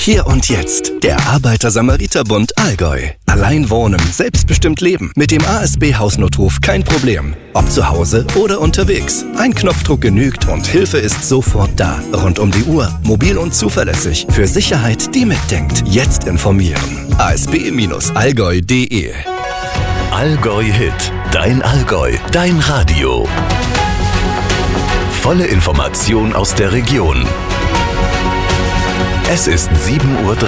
Hier und jetzt, der Arbeiter-Samariter-Bund Allgäu. Allein wohnen, selbstbestimmt leben. Mit dem ASB Hausnotruf kein Problem. Ob zu Hause oder unterwegs. Ein Knopfdruck genügt und Hilfe ist sofort da. Rund um die Uhr, mobil und zuverlässig. Für Sicherheit, die mitdenkt. Jetzt informieren. asb-allgäu.de. Allgäu Hit. Dein Allgäu. Dein Radio. Volle Information aus der Region. Es ist 7:30 Uhr.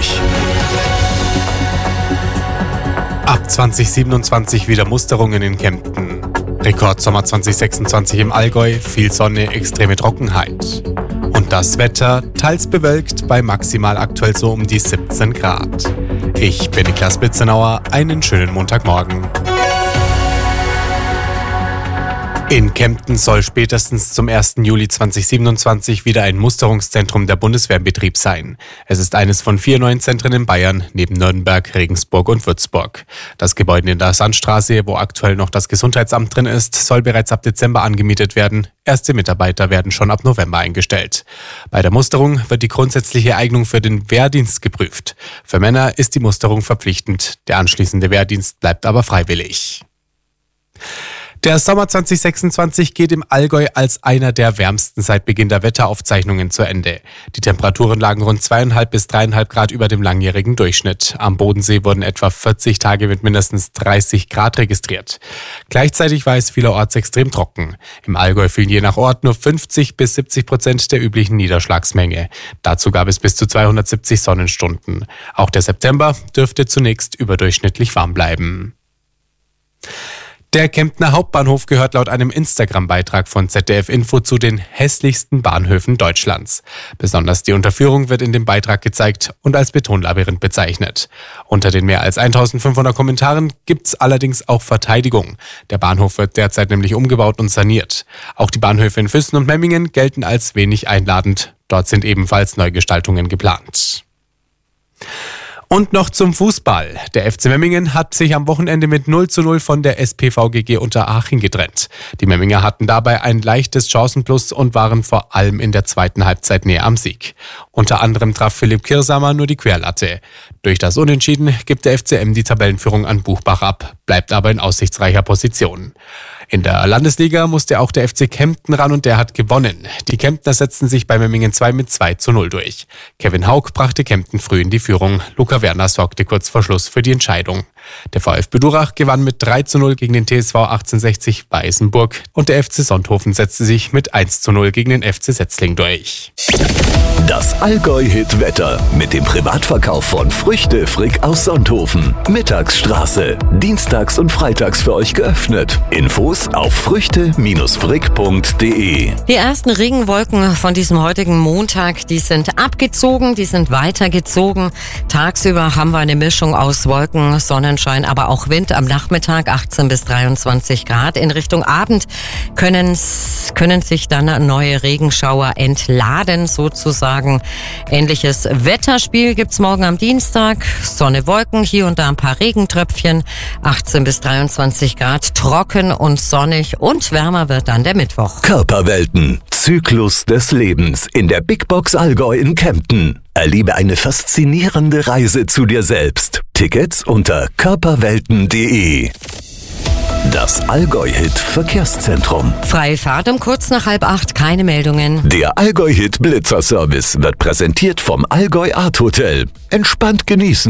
Ab 2027 wieder Musterungen in Kempten. Rekordsommer 2026 im Allgäu, viel Sonne, extreme Trockenheit. Und das Wetter teils bewölkt bei maximal aktuell so um die 17 Grad. Ich bin Niklas Bitzenauer, einen schönen Montagmorgen. In Kempten soll spätestens zum 1. Juli 2027 wieder ein Musterungszentrum der Bundeswehr in Betrieb sein. Es ist eines von 4 neuen Zentren in Bayern, neben Nürnberg, Regensburg und Würzburg. Das Gebäude in der Sandstraße, wo aktuell noch das Gesundheitsamt drin ist, soll bereits ab Dezember angemietet werden. Erste Mitarbeiter werden schon ab November eingestellt. Bei der Musterung wird die grundsätzliche Eignung für den Wehrdienst geprüft. Für Männer ist die Musterung verpflichtend, der anschließende Wehrdienst bleibt aber freiwillig. Der Sommer 2026 geht im Allgäu als einer der wärmsten seit Beginn der Wetteraufzeichnungen zu Ende. Die Temperaturen lagen rund 2,5 bis 3,5 Grad über dem langjährigen Durchschnitt. Am Bodensee wurden etwa 40 Tage mit mindestens 30 Grad registriert. Gleichzeitig war es vielerorts extrem trocken. Im Allgäu fielen je nach Ort nur 50 bis 70% der üblichen Niederschlagsmenge. Dazu gab es bis zu 270 Sonnenstunden. Auch der September dürfte zunächst überdurchschnittlich warm bleiben. Der Kemptner Hauptbahnhof gehört laut einem Instagram-Beitrag von ZDF Info zu den hässlichsten Bahnhöfen Deutschlands. Besonders die Unterführung wird in dem Beitrag gezeigt und als Betonlabyrinth bezeichnet. Unter den mehr als 1500 Kommentaren gibt's allerdings auch Verteidigung. Der Bahnhof wird derzeit nämlich umgebaut und saniert. Auch die Bahnhöfe in Füssen und Memmingen gelten als wenig einladend. Dort sind ebenfalls Neugestaltungen geplant. Und noch zum Fußball. Der FC Memmingen hat sich am Wochenende mit 0:0 von der SpVgg Unterhaching getrennt. Die Memminger hatten dabei ein leichtes Chancenplus und waren vor allem in der zweiten Halbzeit näher am Sieg. Unter anderem traf Philipp Kirsamer nur die Querlatte. Durch das Unentschieden gibt der FCM die Tabellenführung an Buchbach ab, bleibt aber in aussichtsreicher Position. In der Landesliga musste auch der FC Kempten ran und der hat gewonnen. Die Kemptner setzten sich bei Memmingen 2 mit 2:0 durch. Kevin Haug brachte Kempten früh in die Führung. Luca Werner sorgte kurz vor Schluss für die Entscheidung. Der VfB Durach gewann mit 3:0 gegen den TSV 1860 Weißenburg und der FC Sonthofen setzte sich mit 1:0 gegen den FC Setzling durch. Das Allgäu-Hit-Wetter mit dem Privatverkauf von Früchte Frick aus Sonthofen. Mittagsstraße. Dienstags und freitags für euch geöffnet. Infos auf früchte-frick.de. Die ersten Regenwolken von diesem heutigen Montag, die sind abgezogen, die sind weitergezogen. Tagsüber haben wir eine Mischung aus Wolken, Sonnenschein, aber auch Wind. Am Nachmittag 18 bis 23 Grad. In Richtung Abend können sich dann neue Regenschauer entladen, sozusagen. Ähnliches Wetterspiel gibt's morgen am Dienstag. Sonne, Wolken, hier und da ein paar Regentröpfchen. 18 bis 23 Grad, trocken und sonnig und wärmer wird dann der Mittwoch. Körperwelten. Zyklus des Lebens in der Big Box Allgäu in Kempten. Erlebe eine faszinierende Reise zu dir selbst. Tickets unter körperwelten.de. Das Allgäu-Hit Verkehrszentrum. Freie Fahrt um kurz nach 7:30, keine Meldungen. Der Allgäu-Hit Blitzer Service wird präsentiert vom Allgäu Art Hotel. Entspannt genießen.